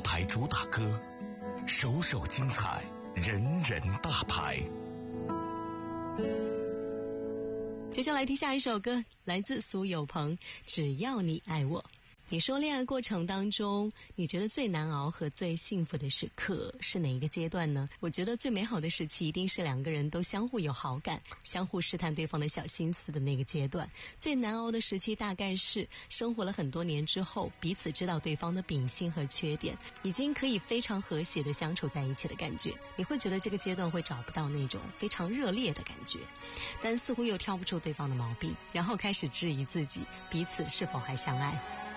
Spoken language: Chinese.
台主打歌，首首精彩，人人大牌。 接下来听下一首歌，来自苏有朋，只要你爱我。你说恋爱过程当中，你觉得最难熬和最幸福的时刻是哪一个阶段呢？我觉得最美好的时期一定是两个人都相互有好感，相互试探对方的小心思的那个阶段。最难熬的时期大概是生活了很多年之后，彼此知道对方的秉性和缺点，已经可以非常和谐的相处在一起的感觉。你会觉得这个阶段会找不到那种非常热烈的感觉，但似乎又挑不出对方的毛病，然后开始质疑自己彼此是否还相爱。